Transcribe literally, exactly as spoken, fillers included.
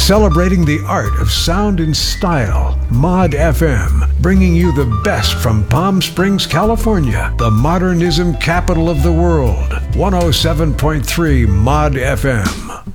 Celebrating the art of sound and style, Mod F M, bringing you the best from Palm Springs, California, the modernism capital of the world. one oh seven point three Mod F M.